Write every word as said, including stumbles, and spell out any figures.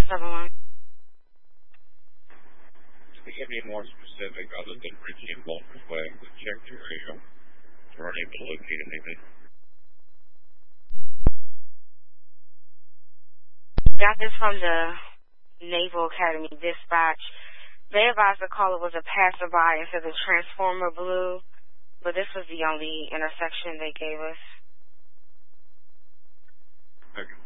seven one. To get any more specific, other than Richie and Walker's Way, we checked your area. We're unable to locate anything. Got this from the Naval Academy Dispatch. They advised the caller was a passerby into the Transformer Blue, but this was the only intersection they gave us. Okay.